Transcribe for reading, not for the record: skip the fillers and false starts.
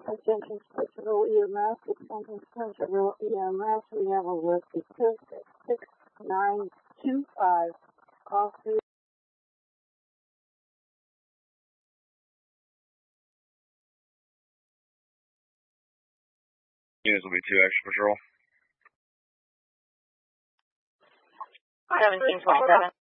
Attention Central EMS, Attention Central EMS, we have a list of 6925. Call 3. Units will be 2 extra patrol. 1727.